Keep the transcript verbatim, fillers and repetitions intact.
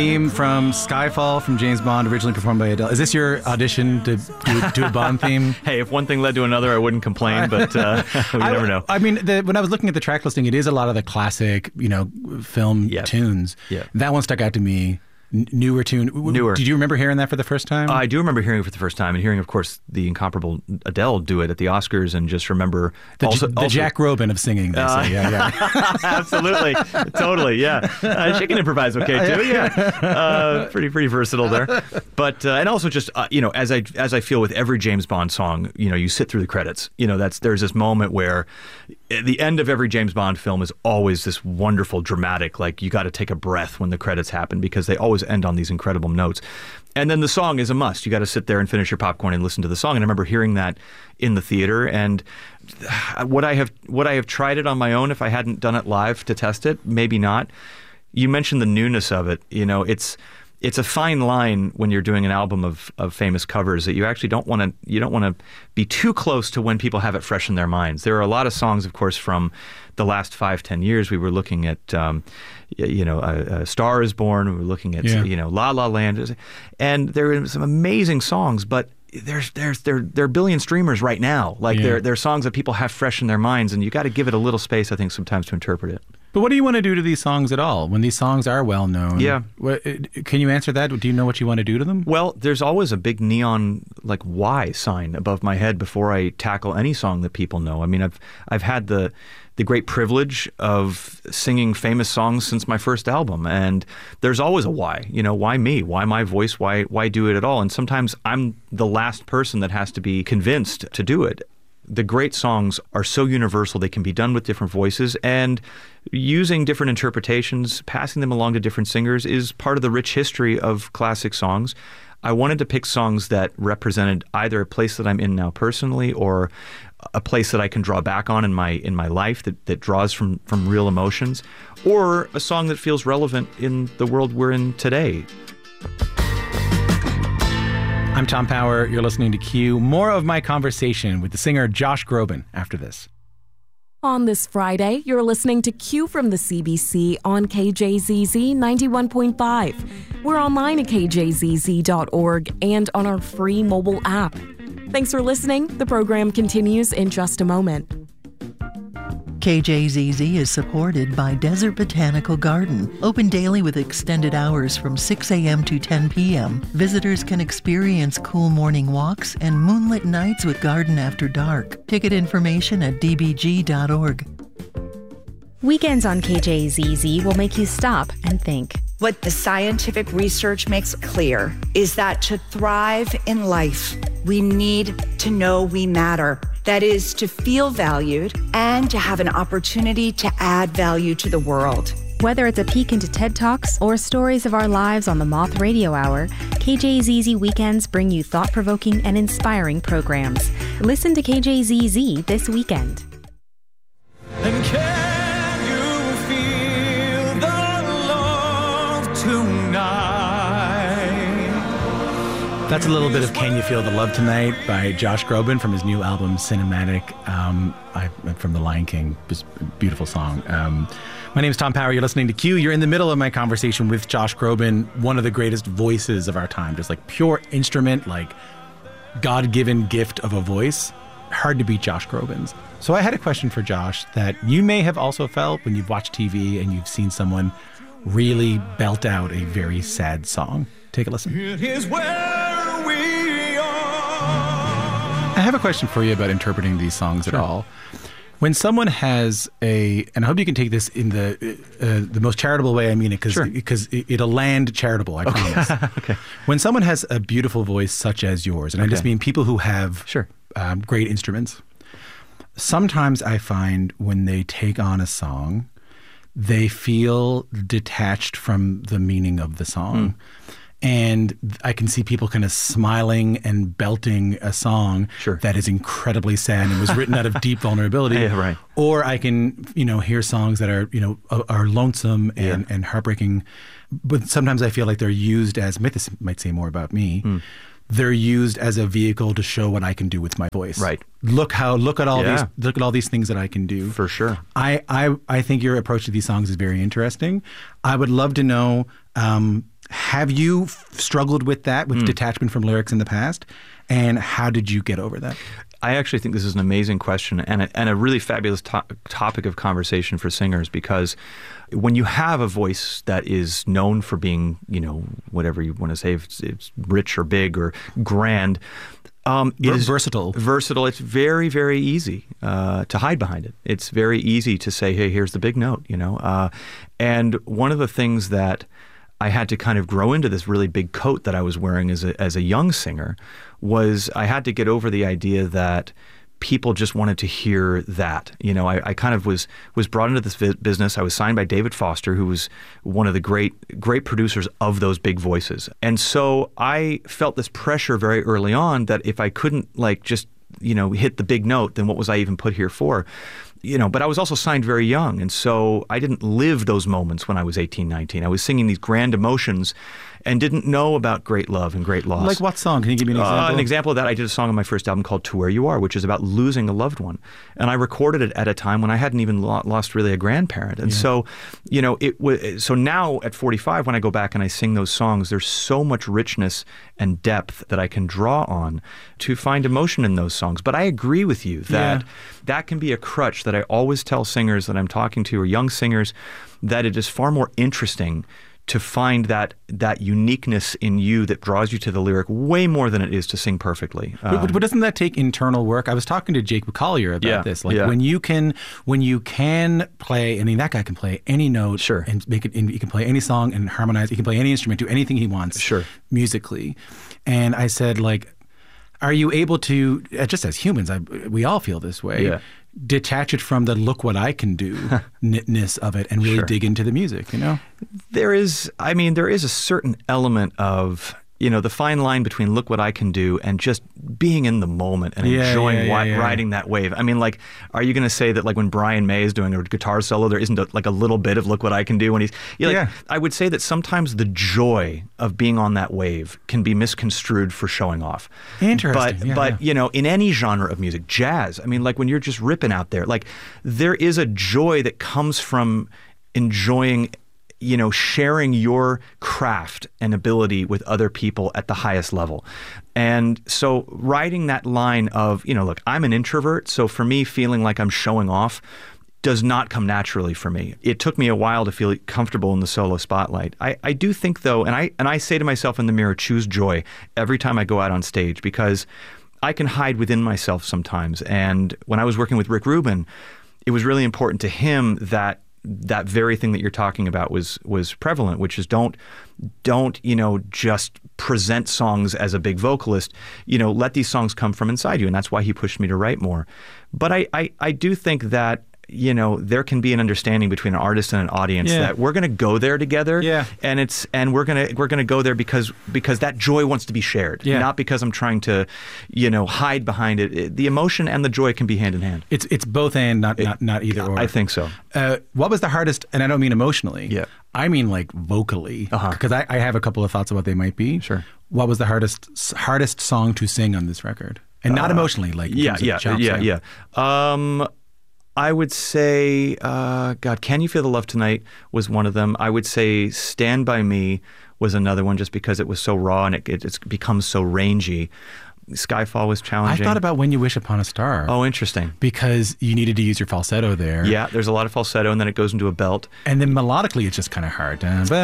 Theme from Skyfall from James Bond, originally performed by Adele. Is this your audition to do, do a Bond theme? Hey, if one thing led to another, I wouldn't complain, but uh, we I, never know. I mean, the, when I was looking at the track listing, it is a lot of the classic, you know, film Yep. tunes. Yep. That one stuck out to me. N- newer tune. Newer. Did you remember hearing that for the first time? I do remember hearing it for the first time and hearing, of course, the incomparable Adele do it at the Oscars, and just remember the, also, the also, Jack Robin of singing. They Uh, say. Yeah, yeah. Absolutely, totally, yeah. Uh, she can improvise okay too, yeah. Uh, pretty, pretty versatile there. But uh, and also just uh, you know, as I as I feel with every James Bond song, you know, you sit through the credits. You know, that's there's this moment where at the end of every James Bond film is always this wonderful, dramatic, like you got to take a breath when the credits happen, because they always end on these incredible notes. And then the song is a must. You got to sit there and finish your popcorn and listen to the song. And I remember hearing that in the theater. And would I have would I have tried it on my own if I hadn't done it live to test it? Maybe not. You mentioned the newness of it. You know, it's it's a fine line when you're doing an album of, of famous covers that you actually don't want to you don't want to be too close to when people have it fresh in their minds. There are a lot of songs, of course, from the last five, ten years. We were looking at, um, you know, a, a Star is Born. We were looking at, Yeah. you know, La La Land, and there are some amazing songs, but there's there's there there are billion streamers right now. Like Yeah. there there are songs that people have fresh in their minds, and you got to give it a little space, I think, sometimes to interpret it. But what do you want to do to these songs at all? When these songs are well known, Yeah. What, can you answer that? Do you know what you want to do to them? Well, there's always a big neon like Y sign above my head before I tackle any song that people know. I mean, I've I've had the the great privilege of singing famous songs since my first album, and there's always a why. You know, why me? Why my voice? Why why do it at all? And sometimes I'm the last person that has to be convinced to do it. The great songs are so universal, they can be done with different voices, and using different interpretations, passing them along to different singers is part of the rich history of classic songs. I wanted to pick songs that represented either a place that I'm in now personally, or a place that I can draw back on in my in my life that, that draws from, from real emotions, or a song that feels relevant in the world we're in today. I'm Tom Power. You're listening to Q. More of my conversation with the singer Josh Groban after this. On this Friday, you're listening to Q from the C B C on K J Z Z ninety-one point five. We're online at K J Z Z dot org and on our free mobile app. Thanks for listening. The program continues in just a moment. K J Z Z is supported by Desert Botanical Garden, open daily with extended hours from six a.m. to ten p.m. Visitors can experience cool morning walks and moonlit nights with Garden After Dark. Ticket information at d b g dot org. Weekends on K J Z Z will make you stop and think. What the scientific research makes clear is that to thrive in life, we need to know we matter. That is, to feel valued and to have an opportunity to add value to the world. Whether it's a peek into TED Talks or stories of our lives on the Moth Radio Hour, K J Z Z Weekends bring you thought-provoking and inspiring programs. Listen to K J Z Z this weekend. And can you feel the love tonight? That's a little bit of Can You Feel the Love Tonight by Josh Groban from his new album, Cinematic, um, I, from The Lion King. Just a beautiful song. Um, my name is Tom Power. You're listening to Q. You're in the middle of my conversation with Josh Groban, one of the greatest voices of our time. Just like pure instrument, like God-given gift of a voice. Hard to beat Josh Groban's. So I had a question for Josh that you may have also felt when you've watched T V and you've seen someone really belt out a very sad song. Take a listen. It is where we are. I have a question for you about interpreting these songs Sure. at all. When someone has a, and I hope you can take this in the uh, the most charitable way I mean it, because Sure. because it'll land charitable, I promise. Okay. When someone has a beautiful voice such as yours, and I just Okay. mean people who have Sure. um, great instruments, sometimes I find when they take on a song, they feel detached from the meaning of the song. Mm. And I can see people kind of smiling and belting a song Sure. that is incredibly sad and was written out of deep vulnerability. Yeah, right. Or I can, you know, hear songs that are, you know, are, are lonesome and, Yeah. and heartbreaking. But sometimes I feel like they're used as, this might say more about me, Mm. they're used as a vehicle to show what I can do with my voice. Right. Look how, look at all Yeah. these, look at all these things that I can do. For sure. I, I, I think your approach to these songs is very interesting. I would love to know, um, Have you f- struggled with that, with Mm. detachment from lyrics in the past? And how did you get over that? I actually think this is an amazing question and a, and a really fabulous to- topic of conversation for singers, because when you have a voice that is known for being, you know, whatever you want to say, if it's, it's rich or big or grand, um, it Ver- is versatile. Versatile. It's very, very easy uh, to hide behind it. It's very easy to say, hey, here's the big note, you know. Uh, and one of the things that I had to kind of grow into this really big coat that I was wearing as a, as a young singer was I had to get over the idea that people just wanted to hear that. You know, I, I kind of was was brought into this vi- business. I was signed by David Foster, who was one of the great great producers of those big voices. And so I felt this pressure very early on that if I couldn't like just, you know, hit the big note, then what was I even put here for? You know, but I was also signed very young, and so I didn't live those moments when I was eighteen, nineteen. I was singing these grand emotions and didn't know about great love and great loss. Like what song? Can you give me an example? Uh, an example of that, I did a song on my first album called To Where You Are, which is about losing a loved one. And I recorded it at a time when I hadn't even lo- lost really a grandparent. And Yeah. so, you know, it was, so now at forty-five, when I go back and I sing those songs, there's so much richness and depth that I can draw on to find emotion in those songs. But I agree with you that Yeah. that can be a crutch that I always tell singers that I'm talking to, or young singers, that it is far more interesting to find that that uniqueness in you that draws you to the lyric way more than it is to sing perfectly. But, Um, but doesn't that take internal work? I was talking to Jake Collier about Yeah, this. Like yeah. when you can, when you can play. I mean, that guy can play any note, Sure. and make it. And he can play any song and harmonize. He can play any instrument, do anything he wants, Sure. musically. And I said, like, are you able to? uh, Just as humans, I, we all feel this way. Yeah. Detach it from the "look what I can do" ness of it, and really Sure. dig into the music. You know. There is, I mean, there is a certain element of, you know, the fine line between look what I can do and just being in the moment and Yeah, enjoying yeah, yeah, wi- yeah. riding that wave. I mean, like, are you going to say that, like, when Brian May is doing a guitar solo, there isn't a, like a little bit of look what I can do when he's, you know, like, Yeah. I would say that sometimes the joy of being on that wave can be misconstrued for showing off. Interesting. But, Yeah, but yeah. you know, in any genre of music, jazz, I mean, like, when you're just ripping out there, like, there is a joy that comes from enjoying, you know, sharing your craft and ability with other people at the highest level. And so riding that line of, you know, look, I'm an introvert, so for me, feeling like I'm showing off does not come naturally for me. It took me a while to feel comfortable in the solo spotlight. I, I do think, though, and I and I say to myself in the mirror, choose joy every time I go out on stage, because I can hide within myself sometimes. And when I was working with Rick Rubin, it was really important to him that that very thing that you're talking about was was prevalent, which is don't don't you know just present songs as a big vocalist. You know, let these songs come from inside you, and that's why he pushed me to write more. But I I, I do think that, you know, there can be an understanding between an artist and an audience Yeah. that we're going to go there together. Yeah. And it's and we're going to we're going to go there because because that joy wants to be shared, Yeah. not because I'm trying to, you know, hide behind it. It- The emotion and the joy can be hand in hand. It's it's both and, not not not either or. I think so. Uh, what was the hardest? And I don't mean emotionally. Yeah. I mean like vocally. Uh-huh. Because I, I have a couple of thoughts of what they might be. Sure. What was the hardest hardest song to sing on this record? And not emotionally, like in Yeah, terms of yeah, chops, yeah, yeah. Um, I would say, uh, God, Can You Feel the Love Tonight was one of them. I would say Stand By Me was another one, just because it was so raw and it, it, it's become so rangy. Skyfall was I challenging. thought about When You Wish Upon a Star. Oh, interesting. Because you needed to use your falsetto there. Yeah, there's a lot of falsetto, and then it goes into a belt. And then melodically, it's just kind of hard. Uh,